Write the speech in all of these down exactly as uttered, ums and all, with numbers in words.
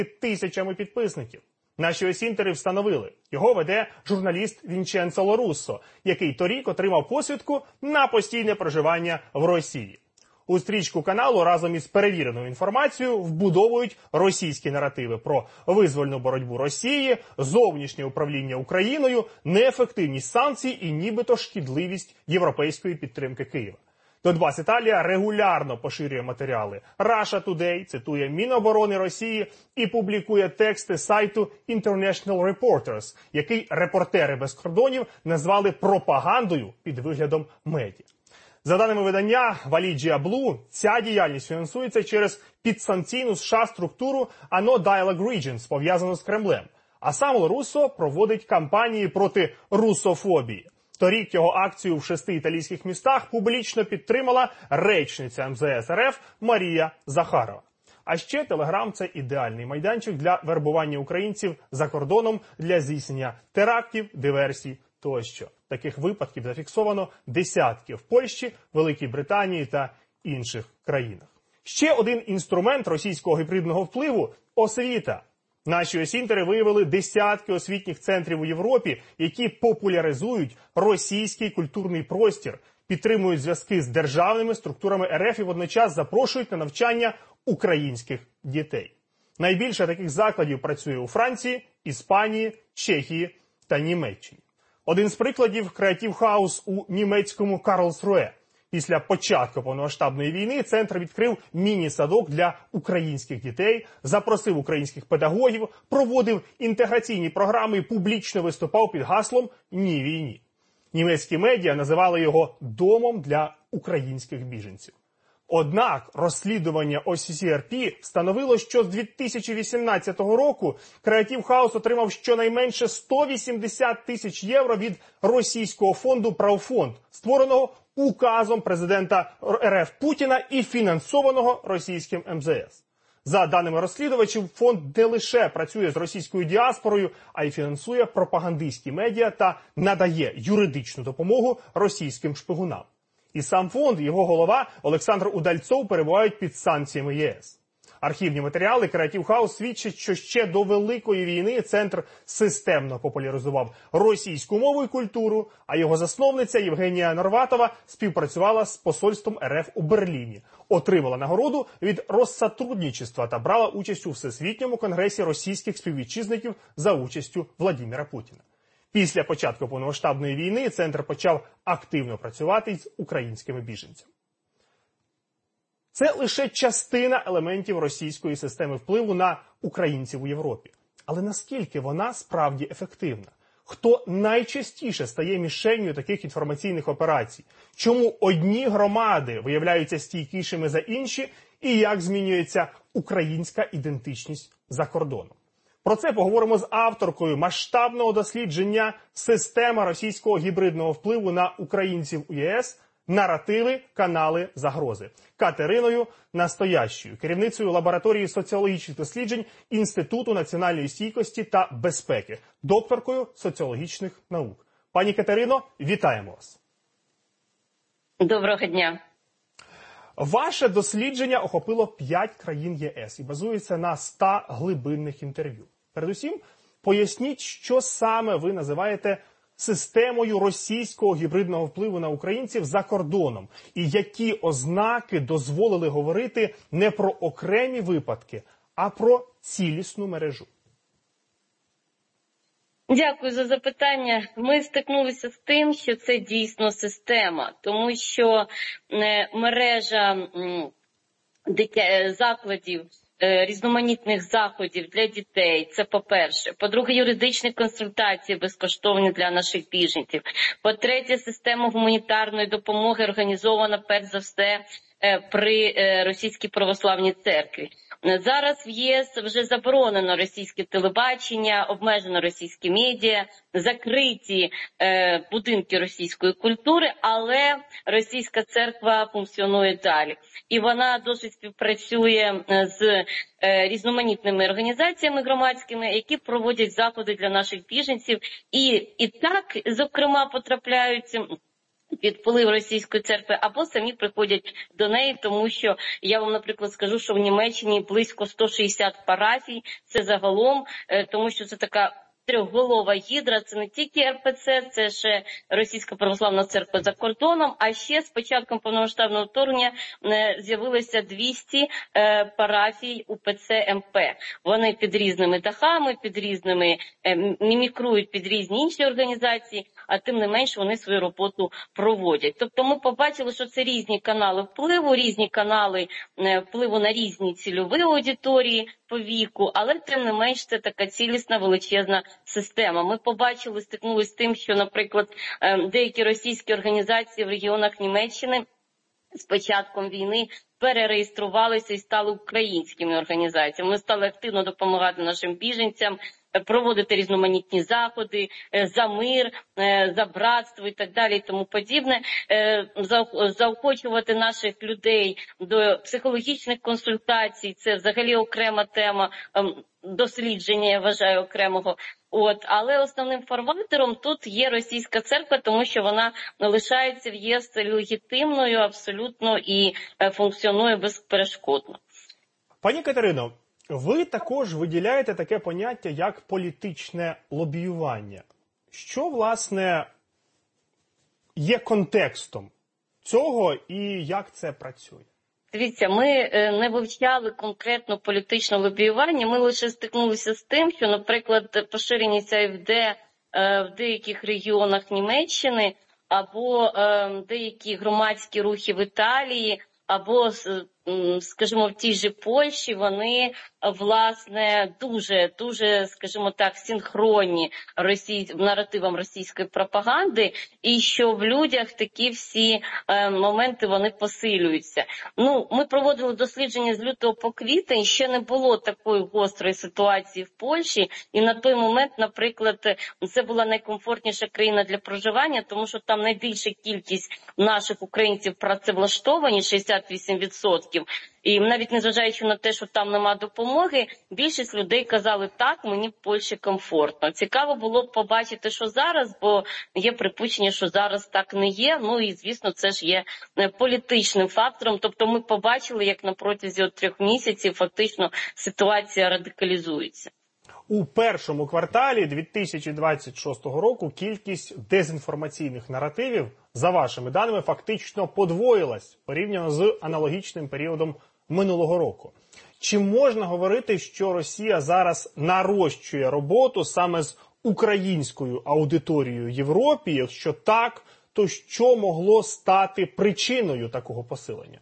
тисячами підписників. Наші осінтери встановили, його веде журналіст Вінченцо Лоруссо, який торік отримав посвідку на постійне проживання в Росії. У стрічку каналу разом із перевіреною інформацією вбудовують російські наративи про визвольну боротьбу Росії, зовнішнє управління Україною, неефективність санкцій і нібито шкідливість європейської підтримки Києва. Донбас Італія регулярно поширює матеріали. Russia Today цитує Міноборони Росії і публікує тексти сайту International Reporters, який репортери без кордонів назвали пропагандою під виглядом медіа. За даними видання Валіджія Блу, ця діяльність фінансується через підсанкційну США структуру ано Dialogue Regions, пов'язану з Кремлем. А сам Лоруссо проводить кампанії проти русофобії. Торік його акцію в шести італійських містах публічно підтримала речниця ем зе ес ер еф Марія Захарова. А ще Телеграм – це ідеальний майданчик для вербування українців за кордоном для здійснення терактів, диверсій тощо. Таких випадків зафіксовано десятки в Польщі, Великій Британії та інших країнах. Ще один інструмент російського гібридного впливу – освіта. Наші осінтери виявили десятки освітніх центрів у Європі, які популяризують російський культурний простір, підтримують зв'язки з державними структурами ер еф і водночас запрошують на навчання українських дітей. Найбільше таких закладів працює у Франції, Іспанії, Чехії та Німеччині. Один з прикладів – Creative House у німецькому Карлсруе. Після початку повномасштабної війни центр відкрив міні-садок для українських дітей, запросив українських педагогів, проводив інтеграційні програми і публічно виступав під гаслом «Ні війні». Німецькі медіа називали його «домом для українських біженців». Однак розслідування о сі сі ар пі встановило, що з дві тисячі вісімнадцятого року Creative House отримав щонайменше сто вісімдесят тисяч євро від російського фонду «Правфонд», створеного указом президента ер еф Путіна і фінансованого російським ем зе ес. За даними розслідувачів, фонд не лише працює з російською діаспорою, а й фінансує пропагандистські медіа та надає юридичну допомогу російським шпигунам. І сам фонд, і його голова Олександр Удальцов перебувають під санкціями є ес. Архівні матеріали Creative House свідчать, що ще до Великої війни центр системно популяризував російську мову і культуру, а його засновниця Євгенія Норватова співпрацювала з посольством ер еф у Берліні, отримала нагороду від Россотрудничества та брала участь у Всесвітньому конгресі російських співвітчизників за участю Владимира Путіна. Після початку повномасштабної війни центр почав активно працювати з українськими біженцями. Це лише частина елементів російської системи впливу на українців у Європі. Але наскільки вона справді ефективна? Хто найчастіше стає мішенню таких інформаційних операцій? Чому одні громади виявляються стійкішими за інші? І як змінюється українська ідентичність за кордоном? Про це поговоримо з авторкою масштабного дослідження «Система російського гібридного впливу на українців у є ес. Наративи, канали, загрози» Катериною Настоящою, керівницею лабораторії соціологічних досліджень Інституту національної стійкості та безпеки, докторкою соціологічних наук. Пані Катерино, вітаємо вас. Доброго дня. Ваше дослідження охопило п'ять країн є ес і базується на ста глибинних інтерв'ю. Передусім, поясніть, що саме ви називаєте системою російського гібридного впливу на українців за кордоном, і які ознаки дозволили говорити не про окремі випадки, а про цілісну мережу. Дякую за запитання. Ми стикнулися з тим, що це дійсно система, тому що мережа закладів, різноманітних заходів для дітей, це по-перше. По-друге, юридичні консультації безкоштовні для наших біженців. По-третє, система гуманітарної допомоги організована перш за все при Російській православній церкві. Зараз в є ес вже заборонено російське телебачення, обмежено російські медіа, закриті е, будинки російської культури, але російська церква функціонує далі. І вона досить співпрацює з е, різноманітними організаціями громадськими, які проводять заходи для наших біженців. І, і так, зокрема, потрапляють під вплив російської церкви, або самі приходять до неї, тому що я вам, наприклад, скажу, що в Німеччині близько сто шістдесят парафій, це загалом, тому що це така трьохголова гідра, це не тільки ер пе це, це ще Російська Православна Церква за кордоном, а ще з початком повномасштабного вторгнення з'явилося двісті парафій у пе це ем пе. Вони під різними дахами, під різними, мімікрують під різні інші організації, а тим не менш вони свою роботу проводять. Тобто ми побачили, що це різні канали впливу, різні канали впливу на різні цільові аудиторії по віку, але тим не менш це така цілісна величезна система. Ми побачили, стикнулися з тим, що, наприклад, деякі російські організації в регіонах Німеччини з початком війни перереєструвалися і стали українськими організаціями. Ми стали активно допомагати нашим біженцям, проводити різноманітні заходи за мир, за братство і так далі і тому подібне, заохочувати наших людей до психологічних консультацій, це взагалі окрема тема дослідження, я вважаю, окремого. От, але основним фарватером тут є російська церква, тому що вона лишається в ЄС легітимною абсолютно і функціонує безперешкодно. Пані Катерино, ви також виділяєте таке поняття, як політичне лобіювання. Що, власне, є контекстом цього і як це працює? Дивіться, ми не вивчали конкретно політичне лобіювання, ми лише стикнулися з тим, що, наприклад, поширеність а еф де в деяких регіонах Німеччини або деякі громадські рухи в Італії, або, скажімо, в тій же Польщі, вони, власне, дуже, дуже, скажімо так, синхронні росій... наративам російської пропаганди, і що в людях такі всі е, моменти, вони посилюються. Ну, ми проводили дослідження з лютого по квітень, ще не було такої гострої ситуації в Польщі, і на той момент, наприклад, це була найкомфортніша країна для проживання, тому що там найбільша кількість наших українців працевлаштовані, шістдесят вісім відсотків. І навіть незважаючи на те, що там нема допомоги, більшість людей казали, так, мені в Польщі комфортно. Цікаво було б побачити, що зараз, бо є припущення, що зараз так не є. Ну і, звісно, це ж є політичним фактором. Тобто ми побачили, як на протязі от трьох місяців фактично ситуація радикалізується. У першому кварталі дві тисячі двадцять шостого року кількість дезінформаційних наративів, за вашими даними, фактично подвоїлась порівняно з аналогічним періодом минулого року. Чи можна говорити, що Росія зараз нарощує роботу саме з українською аудиторією в Європі? Якщо так, то що могло стати причиною такого посилення?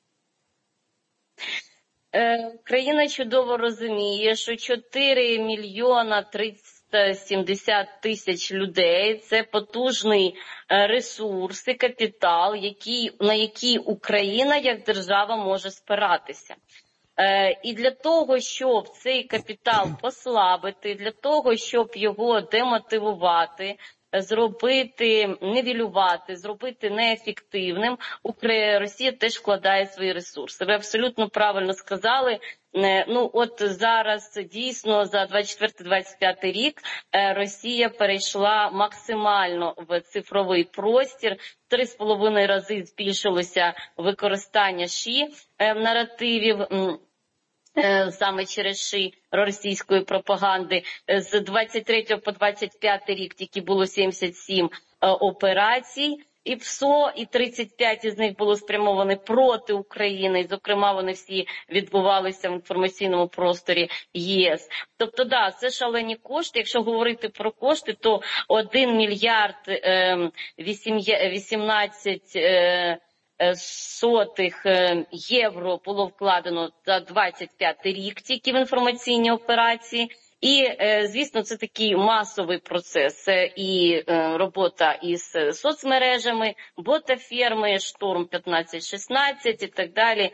Країна чудово розуміє, що чотири мільйона триста сімдесят тисяч людей – це потужний ресурс і капітал, який, на який Україна як держава може спиратися. І для того, щоб цей капітал послабити, для того, щоб його демотивувати, зробити, нівелювати, зробити неефективним, Росія теж вкладає свої ресурси. Ви абсолютно правильно сказали. Ну, от зараз дійсно за двадцять четвертий - двадцять п'ятий рік Росія перейшла максимально в цифровий простір. Три з половиною рази збільшилося використання ші наративів, саме через ши російської пропаганди. З двадцять третього по двадцять п'ятий рік тільки було сімдесят сім операцій. І ПСО, і тридцять п'ять із них було спрямовані проти України, і, зокрема, вони всі відбувалися в інформаційному просторі ЄС. Тобто, да, це шалені кошти. Якщо говорити про кошти, то один мільярд вісімнадцять сотих євро було вкладено за двадцять п'ятий рік тільки в інформаційні операції. І, звісно, це такий масовий процес. Це і робота із соцмережами, ботаферми, штурм п'ятнадцять шістнадцять і так далі,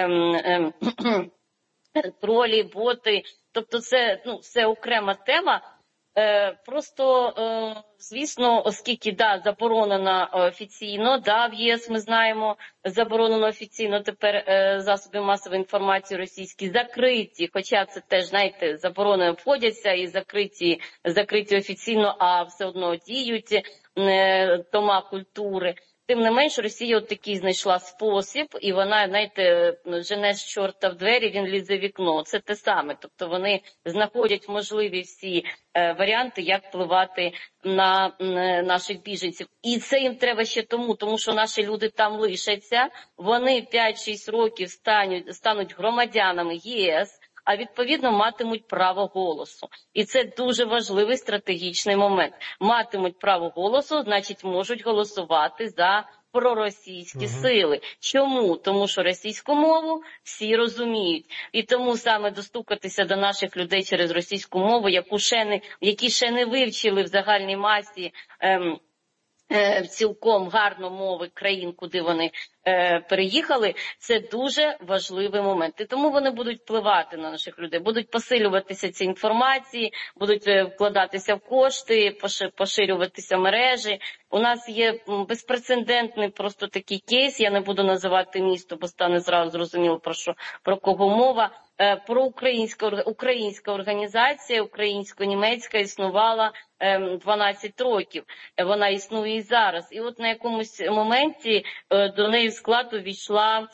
тролі, боти. Тобто це, ну, це окрема тема. Просто, звісно, оскільки, да, заборонено офіційно, да, в ЄС ми знаємо, заборонено офіційно тепер засоби масової інформації російські закриті, хоча це теж, знаєте, заборони обходяться і закриті, закриті офіційно, а все одно діють дома культури. Тим не менш, Росія от такий знайшла спосіб, і вона, знаєте, жене з чорта в двері, він лізе в вікно. Це те саме. Тобто вони знаходять можливі всі е, варіанти, як впливати на е, наших біженців. І це їм треба ще тому, тому що наші люди там лишаться, вони п'ять-шість років стануть, стануть громадянами ЄС, а відповідно матимуть право голосу. І це дуже важливий стратегічний момент. Матимуть право голосу, значить можуть голосувати за проросійські угу. сили. Чому? Тому що російську мову всі розуміють. І тому саме достукатися до наших людей через російську мову, яку ще не, які ще не вивчили в загальній масі ем, цілком гарно мови країн, куди вони е, переїхали, це дуже важливий момент. І тому вони будуть впливати на наших людей, будуть посилюватися ці інформації, будуть вкладатися в кошти, поширюватися мережі. У нас є безпрецедентний просто такий кейс, я не буду називати місто, бо стане зразу зрозуміло, про що, про кого мова. Про українська, українська організація, українсько-німецька існувала дванадцять років. Вона існує і зараз. І от на якомусь моменті до неї в склад увійшла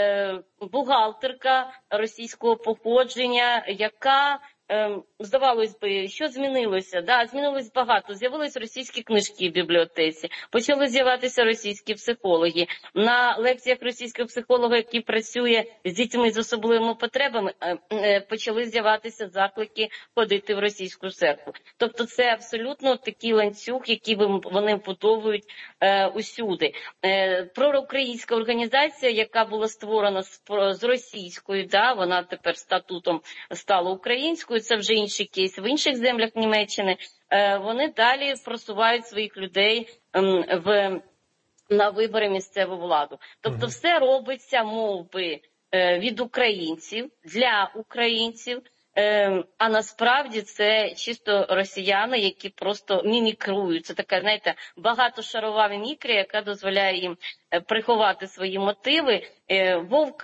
бухгалтерка російського походження, яка, здавалось би, що змінилося? Да, змінилось багато. З'явились російські книжки в бібліотеці, почали з'являтися російські психологи. На лекціях російського психолога, який працює з дітьми з особливими потребами, почали з'яватися заклики ходити в російську церкву. Тобто це абсолютно такий ланцюг, який вони вбудовують е, усюди. Е, проукраїнська організація, яка була створена з, з російською, да, вона тепер статутом стала українською, це вже інший кейс в інших землях Німеччини, вони далі просувають своїх людей в, на вибори місцеву владу. Тобто угу. все робиться, мов би, від українців, для українців, а насправді це чисто росіяни, які просто мімікрують. Це така, знаєте, багатошарова мімікрія, яка дозволяє їм приховати свої мотиви. Вовк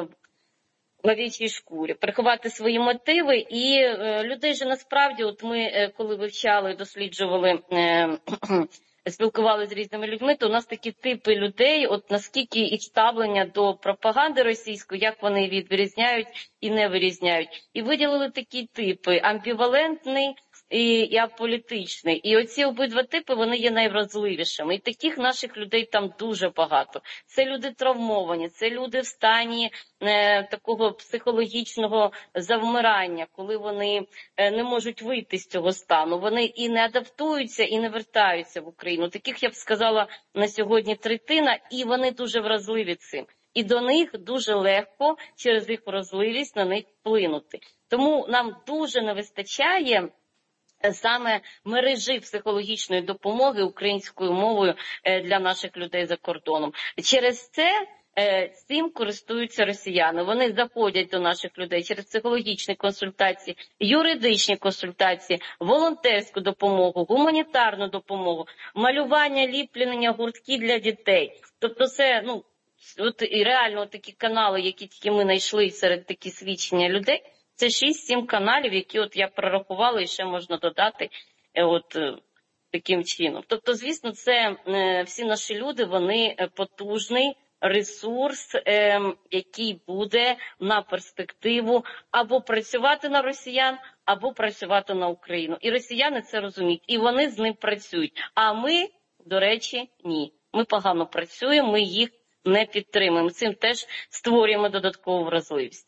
в овечій шкурі, приховати свої мотиви. І е, людей же насправді, от ми, е, коли вивчали, досліджували, е, спілкувалися з різними людьми, то у нас такі типи людей, от наскільки їх ставлення до пропаганди російської, як вони її відрізняють і не вирізняють. І виділили такі типи: амбівалентний і, і аполітичний. І оці обидва типи, вони є найвразливішими. І таких наших людей там дуже багато. Це люди травмовані, це люди в стані е, такого психологічного завмирання, коли вони е, не можуть вийти з цього стану. Вони і не адаптуються, і не вертаються в Україну. Таких, я б сказала, на сьогодні третина, і вони дуже вразливі цим. І до них дуже легко через їх вразливість на них вплинути. Тому нам дуже не вистачає саме мережі психологічної допомоги українською мовою для наших людей за кордоном. Через це цим користуються росіяни. Вони заходять до наших людей через психологічні консультації, юридичні консультації, волонтерську допомогу, гуманітарну допомогу, малювання, ліплення, гуртки для дітей. Тобто це, ну, от і реально такі канали, які тільки ми знайшли серед такі свідчення людей, це шість-сім каналів, які от я прорахувала і ще можна додати от таким чином. Тобто, звісно, це всі наші люди, вони потужний ресурс, який буде на перспективу або працювати на росіян, або працювати на Україну. І росіяни це розуміють, і вони з ним працюють. А ми, до речі, ні. Ми погано працюємо, ми їх не підтримуємо. Цим теж створюємо додаткову вразливість.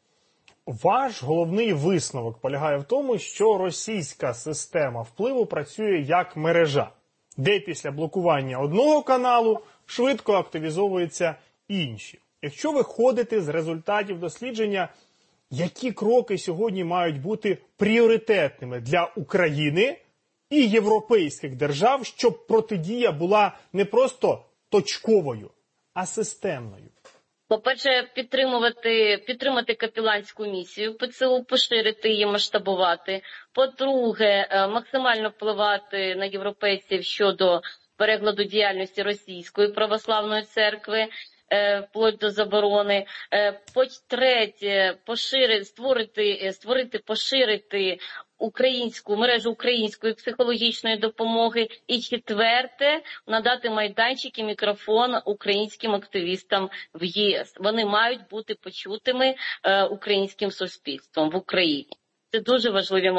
Ваш головний висновок полягає в тому, що російська система впливу працює як мережа, де після блокування одного каналу швидко активізовуються інші. Якщо виходити з результатів дослідження, які кроки сьогодні мають бути пріоритетними для України і європейських держав, щоб протидія була не просто точковою, а системною? По-перше, підтримувати, підтримати капеланську місію ПЦУ, поширити її, масштабувати. По-друге, максимально впливати на європейців щодо перекладу діяльності Російської православної церкви, вплоть до заборони. По-третє, поширити, створити, створити, поширити українську мережу української психологічної допомоги. І четверте, надати майданчик і мікрофон українським активістам в ЄС. Вони мають бути почутими е, українським суспільством в Україні. Це дуже важливі